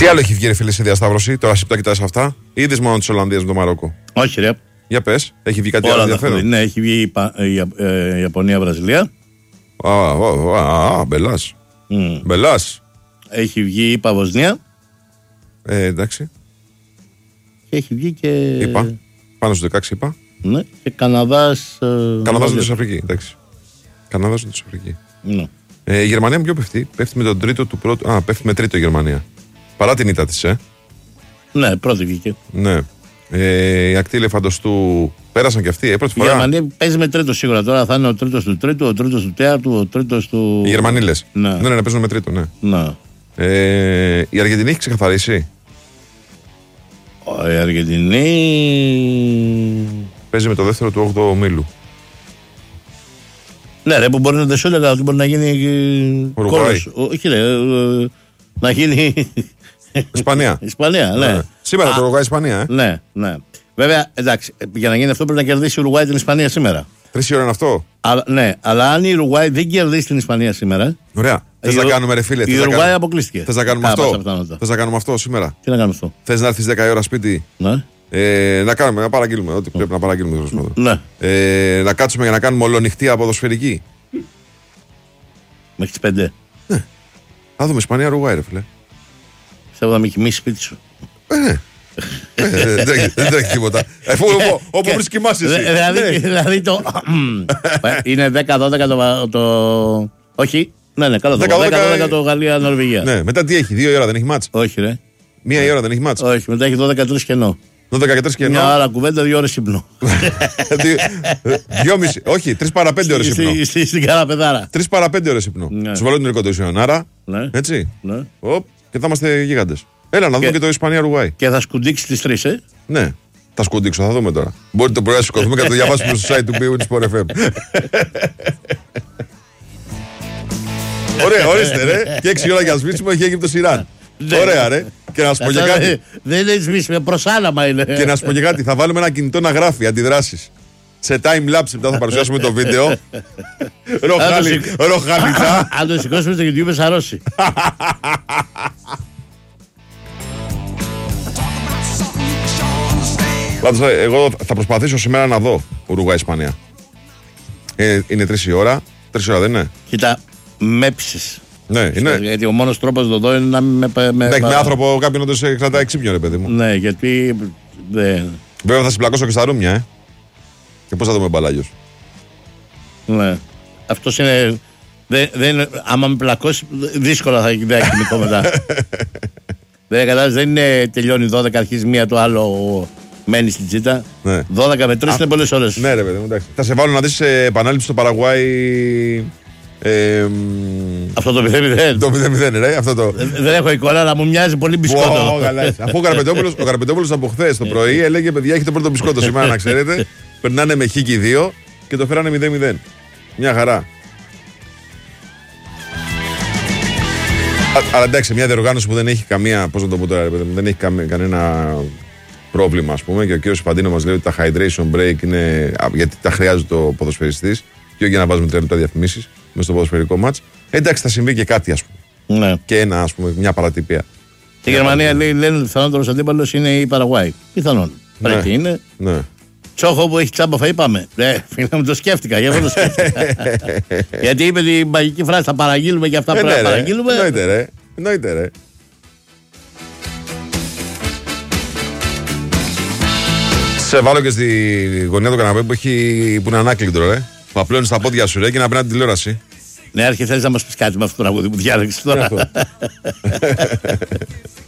άλλο έχει βγει, ρε φίλε, σε διασταύρωση, τώρα εσύ που τα κοιτάς αυτά, ή είδες μόνο της Ολλανδίας με το Μαρόκο? Όχι, ρε. Για πες, έχει βγει κάτι άλλο ενδιαφέρον? Ναι, έχει βγει η Ιαπωνία-Βραζιλία. Μπελάς. Μπελάς. Έχει βγει η Βοσνία. Εντάξει. Και έχει βγει και. Είπα. Πάνω στους 16 είπα. Ναι, και Καναδάς. Καναδάς Νότιος Αφρική, εντάξει. Καναδάς Νότιος Αφρική. Ναι. Η Γερμανία με ποιο πέφτει? Πέφτει με τον τρίτο του πρώτου. Πέφτει με τρίτο η Γερμανία. Παρά την ήττα της, Ναι, πρώτη βγήκε. Ναι. Η ακτή Ελεφαντοστού πέρασαν και αυτοί, πρώτη φορά. Η Γερμανία παίζει με τρίτο σίγουρα. Τώρα θα είναι ο τρίτος του τρίτου, ο τρίτος του τέταρτου, ο τρίτος του. Οι Γερμανοί λες. Ναι, ναι, παίζουν με τρίτο, ναι. Ναι. Η Αργεντινή έχει ξεκαθαρίσει. Η Αργεντινή παίζει με το δεύτερο του 8ου ομίλου. Ναι, ρε, που μπορεί να δεν σου έλεγα ότι μπορεί να γίνει κόλλος. Όχι, ρε, να γίνει. Ισπανία. Ισπανία, ναι. Σήμερα το Ουρουγουάη Ισπανία, Ναι, ναι. Βέβαια, εντάξει, για να γίνει αυτό πρέπει να κερδίσει η Ουρουγουάη την Ισπανία σήμερα. 3 ώρα είναι αυτό. Ναι, αλλά αν η Ουρουγουάη δεν κερδίσει την Ισπανία σήμερα. Ωραία. Θες να κάνουμε, ρε φίλε? Η Ουρουγουάη αποκλείστηκε. Θες να κάνουμε αυτό? Θες να κάνουμε αυτό σήμερα? Τι να κάνουμε αυτό? Θες να έρθεις 10 η ώρα σπίτι? Ναι. Να παραγγείλουμε ό,τι πρέπει να παραγγείλουμε. Ναι. Να κάτσουμε για να κάνουμε ολονυχτία ποδοσφαιρική. Μέχρι τις 5. Ναι. Θα δούμε Ισπανία Ουρουγουάη, ρε φίλε. Θέλω να με κοιμήσει σπίτι σου. Δεν τρέχει τίποτα. Όπου βρεις κοιμάσαι εσύ. Δηλαδή το. Είναι 10-12 το. Όχι. Ναι, καλό. 10-12 το Γαλλία-Νορβηγία. Ναι, μετά τι έχει, 2 η ώρα δεν έχει μάτς? Όχι, ρε. 1 η ώρα δεν έχει μάτς? Όχι, μετά έχει 12-3 κενό. 12 και 3 κενό. Μια ώρα κουβέντα, 2 ώρες ύπνο. 2,5, όχι, 3 παρά 5 ώρες ύπνο. Στην Καραπεδάρα. 3 παρά 5 ώρες ύπνο. Σου βάλω την ερικοτοσιονάρα. Έτσι. Και θα είμαστε γίγαντες. Έλα να δούμε και το Ισπανία-Ουρουγουάη. Και θα σκουντίξει τις 3, Ναι. Θα σκουντίξω, θα δούμε τώρα. Μπορείτε το πρωί να σηκωθούμε και να το διαβάσουμε στο site του Big FM. Ωραία, ορίστε ρε. Και 6 ώρα για σβήσιμο έχει Αίγυπτος Ιράν. Ωραία, ρε. Και να σου πω και κάτι. Δεν είναι σβήσιμο, προσάλαμα είναι. Και να σου πω και κάτι. Θα βάλουμε ένα κινητό να γράφει αντιδράσεις. Σε time lapse μετά θα παρουσιάσουμε το βίντεο. Ροχαλιτά. Αν το σηκώσουμε στο YouTube θα αρρώσει. Πάντως εγώ θα προσπαθήσω σήμερα να δω Ουρουγουάη-Ισπανία. Είναι 3 η ώρα. 3 η ώρα δεν είναι? Κοίτα, με έψησες. Ναι, είναι. Γιατί ο μόνος τρόπος να το δω είναι να με άνθρωπο κάποιον να το κρατάει ξύπνιο, ρε παιδί μου. Ναι, γιατί. Βέβαια θα συμπλακώσω και στα ρούμια, Και πώς θα δούμε μπαλάγιος. Ναι. Αυτός είναι. Άμα με πλακώσει, δύσκολα θα κοιμηθώ μετά. Δεν είναι τελειώνει 12, αρχίζει 1 το άλλο. Μένει στην τσίτα. 12 με 3 είναι πολλές ώρες. Ναι, ρε παιδί μου, εντάξει. Θα σε βάλω να δεις επανάληψη στο Παραγουάι. Αυτό το 0-0. Το 0-0, ρε. Αυτό το. Δεν έχω εικόνα, αλλά μου μοιάζει πολύ μπισκότο. Αφού ο Καραπετόπουλος από χθες το πρωί έλεγε: παιδιά, έχετε πρώτο μπισκότο σήμερα, να ξέρετε. Περνάνε με χίκι 2 και το φέρανε 0-0. Μια χαρά. Αλλά εντάξει, μια διοργάνωση που δεν έχει καμία. Πώς να το πω τώρα, δεν έχει κανένα πρόβλημα, ας πούμε. Και ο κ. Φαντίνο μας λέει ότι τα hydration break είναι γιατί τα χρειάζεται ο ποδοσφαιριστής και όχι για να βάζουμε 3 λεπτά διαφημίσεις μες στο ποδοσφαιρικό μάτς. Εντάξει, θα συμβεί και κάτι, ας πούμε. Ναι. Και μια παρατυπία. Στη Γερμανία λένε ότι ο πιθανότερος αντίπαλος είναι η Παραγουάη. Πιθανόν. Πρέπει είναι. Ναι. Τσόχο που έχει τσάμπα φαΐ πάμε. Φίλε μου, το σκέφτηκα. Γι' αυτό το σκέφτηκα. Γιατί είπε τη μαγική φράση θα παραγγείλουμε και αυτά πρέπει να παραγγείλουμε. Εννοείται ρε. Σε βάλω και στη γωνία του καναπέ που είναι ανάκλητο, ρε. Που απλώνεις τα πόδια σου, ρε, και να παίρνει την τηλεόραση. Ναι, Άρχε, θέλεις να μας πεις κάτι με αυτό το τραγούδι που διάλεξες τώρα.